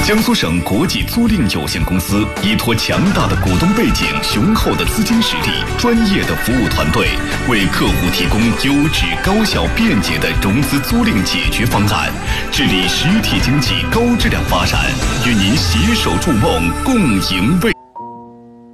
江苏省国际租赁有限公司依托强大的股东背景、雄厚的资金实力、专业的服务团队，为客户提供优质、高效、便捷的融资租赁解决方案，致力实体经济高质量发展，与您携手筑梦，共赢未来。